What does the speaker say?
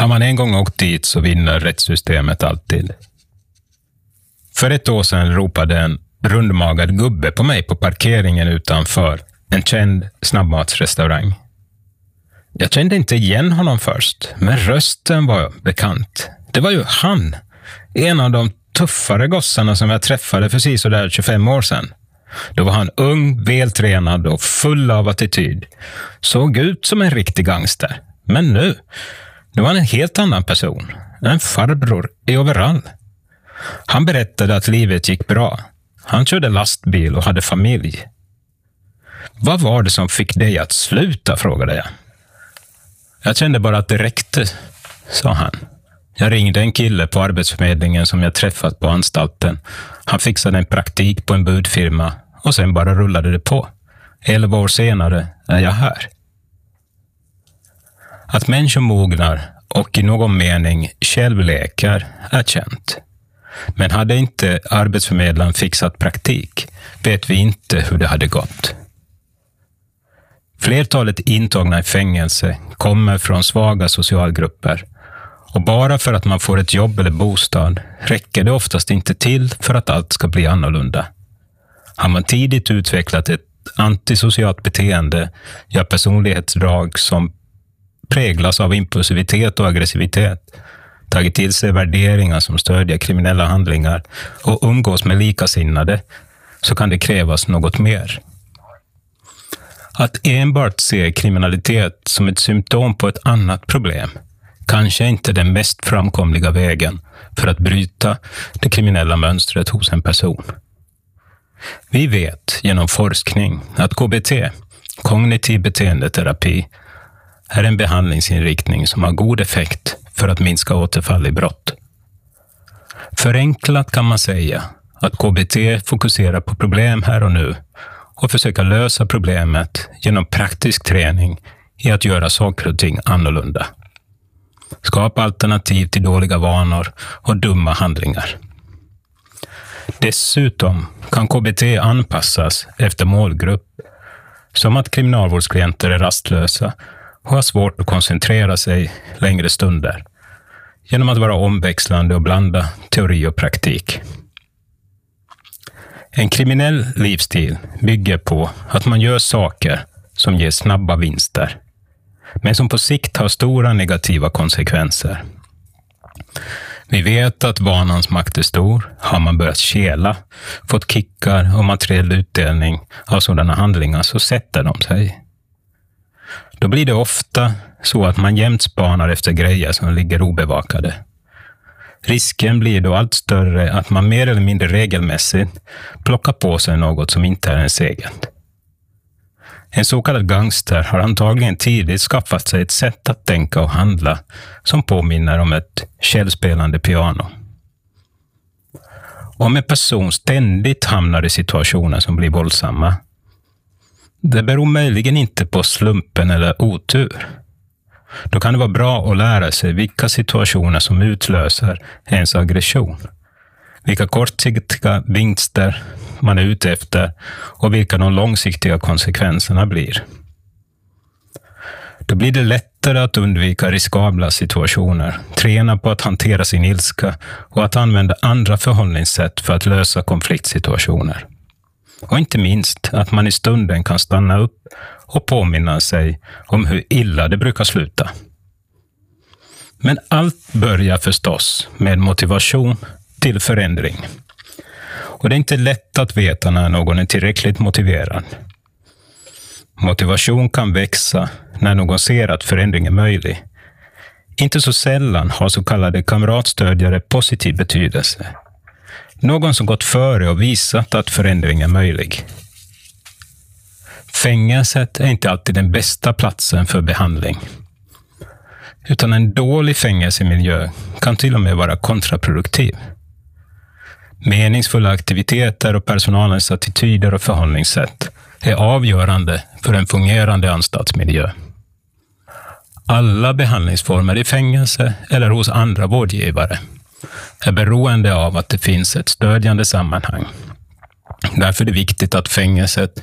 Har man en gång åkt dit så vinner rättssystemet alltid. För ett år sedan ropade en rundmagad gubbe på mig på parkeringen utanför en känd snabbmatsrestaurang. Jag kände inte igen honom först, men rösten var bekant. Det var ju han, en av de tuffare gossarna som jag träffade för precis så där 25 år sedan. Då var han ung, vältränad och full av attityd. Såg ut som en riktig gangster. Men nu var han en helt annan person. En farbror i overall. Han berättade att livet gick bra. Han körde lastbil och hade familj. Vad var det som fick dig att sluta, frågade jag. Jag kände bara att det räckte, sa han. Jag ringde en kille på arbetsförmedlingen som jag träffat på anstalten. Han fixade en praktik på en budfirma och sen bara rullade det på. 11 år senare är jag här. Att människor mognar och i någon mening självläkar är känt. Men hade inte arbetsförmedlaren fixat praktik vet vi inte hur det hade gått. Flertalet intagna i fängelse kommer från svaga socialgrupper. Och bara för att man får ett jobb eller bostad räcker det oftast inte till för att allt ska bli annorlunda. Har man tidigt utvecklat ett antisocialt beteende, gör personlighetsdrag som präglas av impulsivitet och aggressivitet, tagit till sig värderingar som stödjer kriminella handlingar och umgås med likasinnade, så kan det krävas något mer. Att enbart se kriminalitet som ett symptom på ett annat problem kanske inte den mest framkomliga vägen för att bryta det kriminella mönstret hos en person. Vi vet genom forskning att KBT, kognitiv beteendeterapi, är en behandlingsinriktning som har god effekt för att minska återfall i brott. Förenklat kan man säga att KBT fokuserar på problem här och nu och försöker lösa problemet genom praktisk träning i att göra saker och ting annorlunda. Skapa alternativ till dåliga vanor och dumma handlingar. Dessutom kan KBT anpassas efter målgrupp, som att kriminalvårdsklienter är rastlösa och har svårt att koncentrera sig längre stunder, genom att vara omväxlande och blanda teori och praktik. En kriminell livsstil bygger på att man gör saker som ger snabba vinster, men som på sikt har stora negativa konsekvenser. Vi vet att vanans makt är stor. Har man börjat kela, fått kickar och materiell utdelning av sådana handlingar, så sätter de sig. Då blir det ofta så att man jämt spanar efter grejer som ligger obevakade. Risken blir då allt större att man mer eller mindre regelmässigt plockar på sig något som inte är ens eget. En så kallad gangster har antagligen tidigt skaffat sig ett sätt att tänka och handla som påminner om ett självspelande piano. Om en person ständigt hamnar i situationer som blir våldsamma, det beror möjligen inte på slumpen eller otur. Då kan det vara bra att lära sig vilka situationer som utlöser ens aggression, vilka kortsiktiga vinster man är ute efter och vilka de långsiktiga konsekvenserna blir. Då blir det lättare att undvika riskabla situationer, träna på att hantera sin ilska och att använda andra förhållningssätt för att lösa konfliktsituationer. Och inte minst att man i stunden kan stanna upp och påminna sig om hur illa det brukar sluta. Men allt börjar förstås med motivation till förändring. Och det är inte lätt att veta när någon är tillräckligt motiverad. Motivation kan växa när någon ser att förändring är möjlig. Inte så sällan har så kallade kamratstödjare positiv betydelse. Någon som gått före och visat att förändring är möjlig. Fängelset är inte alltid den bästa platsen för behandling. Utan en dålig fängelsemiljö kan till och med vara kontraproduktiv. Meningsfulla aktiviteter och personalens attityder och förhållningssätt är avgörande för en fungerande anstaltsmiljö. Alla behandlingsformer i fängelse eller hos andra vårdgivare är beroende av att det finns ett stödjande sammanhang. Därför är det viktigt att fängelset